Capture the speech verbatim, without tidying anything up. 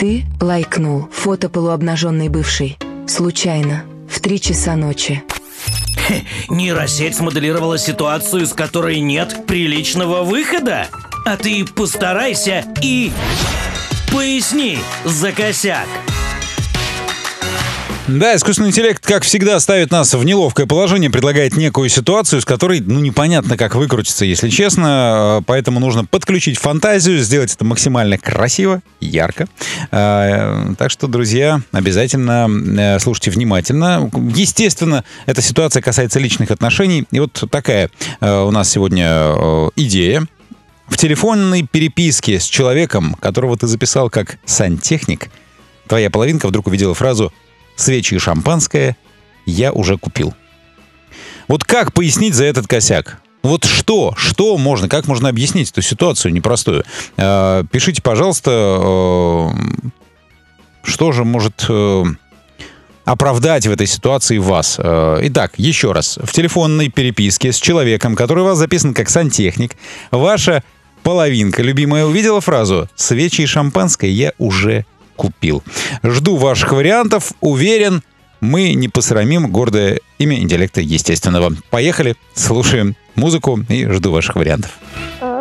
Ты лайкнул фото полуобнаженной бывшей. Случайно. В три часа ночи. Нейросеть смоделировала ситуацию, из которой нет приличного выхода. А ты постарайся и поясни за косяк. Да, искусственный интеллект, как всегда, ставит нас в неловкое положение, предлагает некую ситуацию, с которой, ну, непонятно, как выкрутиться, если честно. Поэтому нужно подключить фантазию, сделать это максимально красиво, ярко. Так что, друзья, обязательно слушайте внимательно. Естественно, эта ситуация касается личных отношений. И вот такая у нас сегодня идея. В телефонной переписке с человеком, которого ты записал как сантехник, твоя половинка вдруг увидела фразу «Свечи и шампанское я уже купил». Вот как пояснить за этот косяк? Вот что? Что можно? Как можно объяснить эту ситуацию непростую? Э, пишите, пожалуйста, э, что же может э, оправдать в этой ситуации вас. Э, итак, еще раз. В телефонной переписке с человеком, который у вас записан как сантехник, ваша половинка любимая увидела фразу «Свечи и шампанское я уже купил». Жду ваших вариантов. Уверен, мы не посрамим гордое имя интеллекта естественного. Поехали, слушаем музыку и жду ваших вариантов.